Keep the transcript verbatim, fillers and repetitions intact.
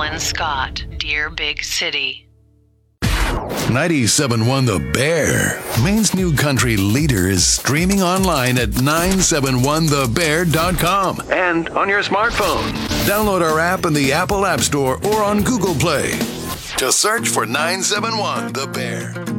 Glenn Scott, Dear Big City. ninety-seven point one The Bear, Maine's new country leader, is streaming online at nine seven one the bear dot com and on your smartphone. Download our app in the Apple App Store or on Google Play. Just search for nine seven one The Bear.